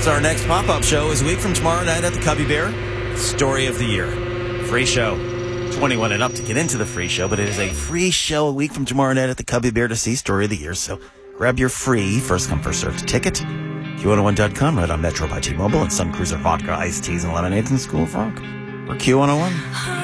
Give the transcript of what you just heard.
So our next pop-up show is a week from tomorrow night at the Cubby Bear. Story of the year. Free show. 21 and up to get into the free show, but it is a free show a week from tomorrow night at the Cubby Bear to see Story of the Year. So grab your free first come, first served ticket. Q101.com, right on Metro by T-Mobile, and Sun Cruiser vodka, iced teas, and lemonades in School of Rock. We're Q101.